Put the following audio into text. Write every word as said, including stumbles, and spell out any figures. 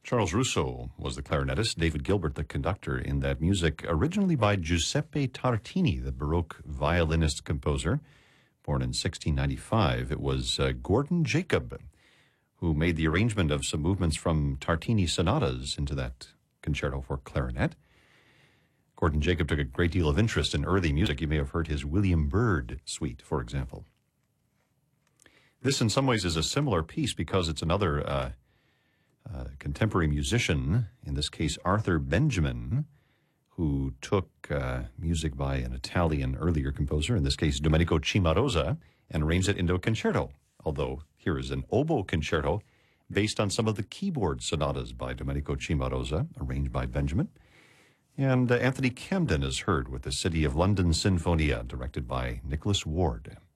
Charles Russo was the clarinetist, David Gilbert the conductor in that music, originally by Giuseppe Tartini, the Baroque violinist-composer. Born in sixteen ninety-five, it was uh, Gordon Jacob who made the arrangement of some movements from Tartini sonatas into that concerto for clarinet. Gordon Jacob took a great deal of interest in early music. You may have heard his William Byrd suite, for example. This, in some ways, is a similar piece because it's another uh, uh, contemporary musician, in this case Arthur Benjamin, who took uh, music by an Italian earlier composer, in this case Domenico Cimarosa, and arranged it into a concerto. Although here is an oboe concerto based on some of the keyboard sonatas by Domenico Cimarosa, arranged by Benjamin. And uh, Anthony Camden is heard with the City of London Sinfonia, directed by Nicholas Ward.